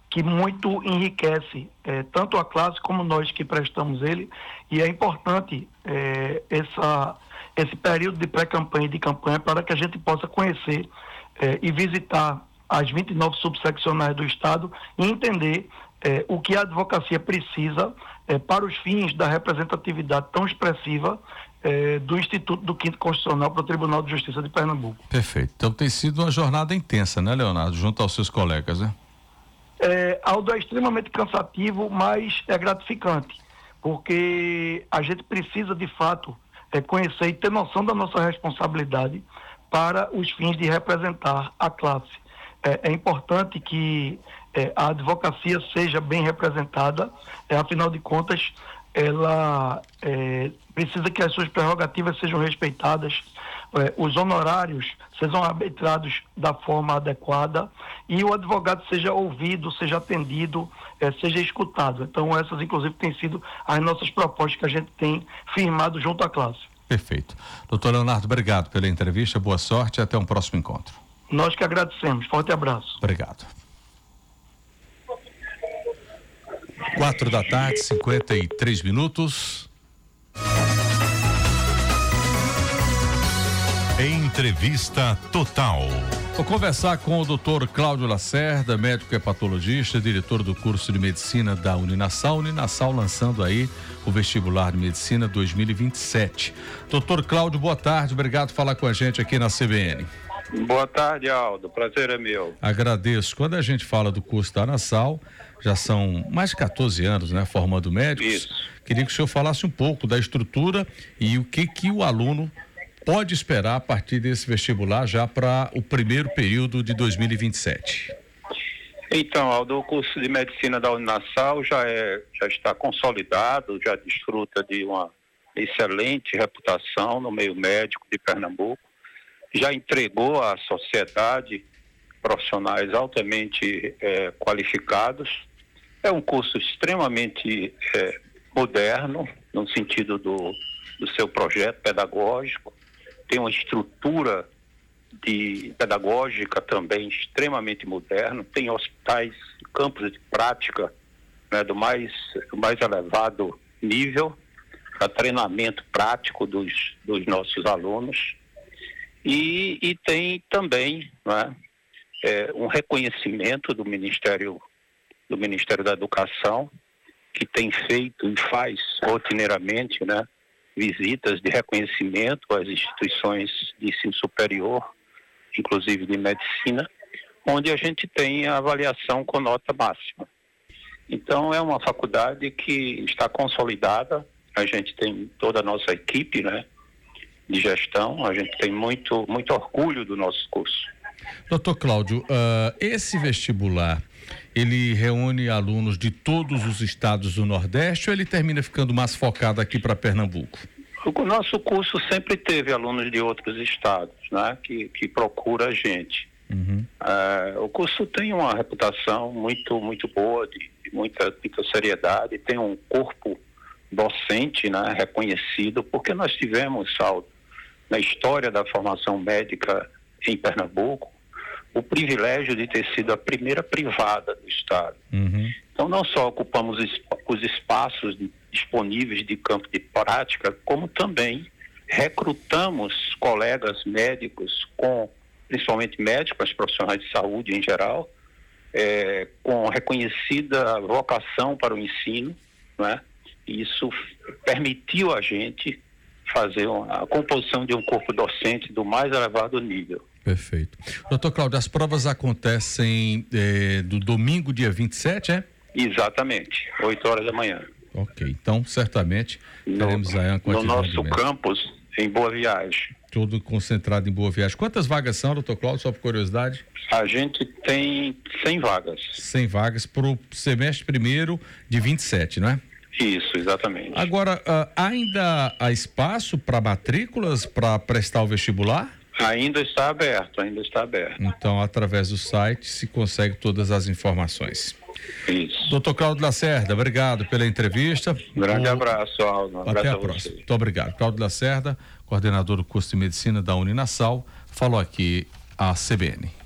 que muito enriquece tanto a classe como nós que prestamos ele, e é importante esse período de pré-campanha e de campanha para que a gente possa conhecer e visitar as 29 subseccionais do Estado e entender o que a advocacia precisa para os fins da representatividade tão expressiva do Instituto do Quinto Constitucional para o Tribunal de Justiça de Pernambuco. Perfeito. Então tem sido uma jornada intensa, né, Leonardo, junto aos seus colegas, né? Aldo, é extremamente cansativo, mas é gratificante, porque a gente precisa, de fato, conhecer e ter noção da nossa responsabilidade para os fins de representar a classe. É importante que a advocacia seja bem representada, afinal de contas, ela precisa que as suas prerrogativas sejam respeitadas, os honorários sejam arbitrados da forma adequada e o advogado seja ouvido, seja atendido, seja escutado. Então, essas, inclusive, têm sido as nossas propostas que a gente tem firmado junto à classe. Perfeito. Doutor Leonardo, obrigado pela entrevista, boa sorte e até um próximo encontro. Nós que agradecemos. Forte abraço. Obrigado. 4h, 53 minutos. Entrevista Total. Vou conversar com o Dr. Cláudio Lacerda, médico hepatologista, diretor do curso de medicina da Uninassal. Uninassal lançando aí o vestibular de medicina 2027. Dr. Cláudio, boa tarde, obrigado por falar com a gente aqui na CBN. Boa tarde, Aldo, prazer é meu. Agradeço. Quando a gente fala do curso da Uninassal, já são mais de 14 anos, né, formando médicos. Isso. Queria que o senhor falasse um pouco da estrutura e o que o aluno pode esperar a partir desse vestibular já para o primeiro período de 2027. Então, Aldo, o curso de medicina da Uninassal já está consolidado, já desfruta de uma excelente reputação no meio médico de Pernambuco, já entregou à sociedade profissionais altamente qualificados. É um curso extremamente moderno, no sentido do seu projeto pedagógico, tem uma estrutura pedagógica também extremamente moderna, tem hospitais, campos de prática, né, do mais elevado nível, para treinamento prático dos nossos alunos, e tem também, né, um reconhecimento do Ministério da Educação, que tem feito e faz rotineiramente, né, visitas de reconhecimento às instituições de ensino superior, inclusive de medicina, onde a gente tem a avaliação com nota máxima. Então, é uma faculdade que está consolidada, a gente tem toda a nossa equipe, né, de gestão, a gente tem muito orgulho do nosso curso. Doutor Cláudio, esse vestibular, ele reúne alunos de todos os estados do Nordeste ou ele termina ficando mais focado aqui para Pernambuco? O nosso curso sempre teve alunos de outros estados, né, que procura a gente. Uhum. O curso tem uma reputação muito boa, de muita seriedade, tem um corpo docente, né, reconhecido, porque nós tivemos, Saulo, na história da formação médica em Pernambuco, o privilégio de ter sido a primeira privada do estado. Uhum. Então, não só ocupamos os espaços disponíveis de campo de prática, como também recrutamos colegas médicos, principalmente médicos, profissionais de saúde em geral, com reconhecida vocação para o ensino, né? E isso permitiu a gente fazer a composição de um corpo docente do mais elevado nível. Perfeito. Doutor Cláudio, as provas acontecem do domingo, dia 27, é? Exatamente, 8 horas da manhã. Ok, então certamente teremos aí uma quantidade no nosso campus, em Boa Viagem. Tudo concentrado em Boa Viagem. Quantas vagas são, doutor Cláudio, só por curiosidade? A gente tem 100 vagas. 100 vagas para o semestre primeiro de 27, não é? Isso, exatamente. Agora, ainda há espaço para matrículas para prestar o vestibular? Ainda está aberto. Então, através do site se consegue todas as informações. Isso. Doutor Cláudio Lacerda, obrigado pela entrevista. Grande abraço, Aldo. Até a próxima. Muito obrigado. Cláudio Lacerda, coordenador do curso de medicina da Uninassal, falou aqui à CBN.